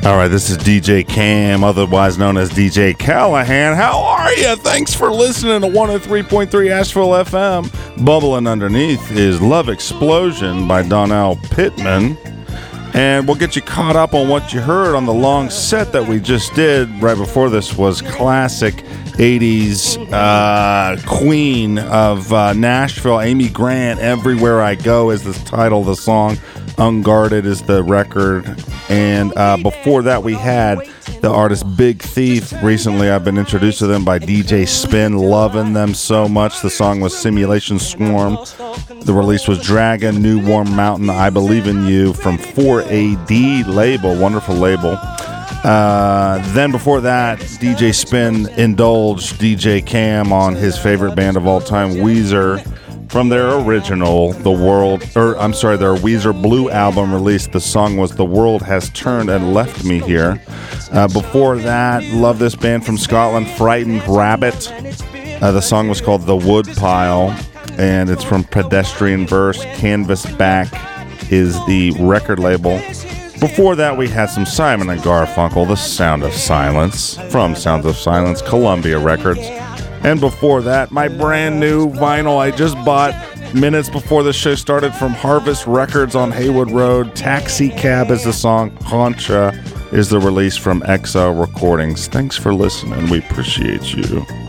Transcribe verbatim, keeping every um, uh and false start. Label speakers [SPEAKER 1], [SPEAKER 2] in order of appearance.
[SPEAKER 1] All right, this is D J Cam, otherwise known as D J Callahan. How are you? Thanks for listening to one oh three point three Asheville F M. Bubbling underneath is Love Explosion by Donnell Pittman. And we'll get you caught up on what you heard on the long set that we just did. Right before this was classic eighties uh, queen of uh, Nashville, Amy Grant. Everywhere I Go is the title of the song. Unguarded is the record. And uh, before that, we had the artist Big Thief. Recently, I've been introduced to them by D J Spin. Loving them so much. The song was Simulation Swarm. The release was Dragon, New Warm Mountain, I Believe in You from four A D label. Wonderful label. Uh, then before that, D J Spin indulged D J Cam on his favorite band of all time, Weezer, from their original, The World, or I'm sorry, their Weezer Blue album release. The song was The World Has Turned and Left Me Here. Uh, before that, love this band from Scotland, Frightened Rabbit. Uh, the song was called The Woodpile, and it's from Pedestrian Verse. Canvas Back is the record label. Before that, we had some Simon and Garfunkel, The Sound of Silence, from Sounds of Silence, Columbia Records. And before that, my brand new vinyl I just bought minutes before the show started from Harvest Records on Haywood Road. Taxi Cab is the song. Concha is the release from X O Recordings. Thanks for listening. We appreciate you.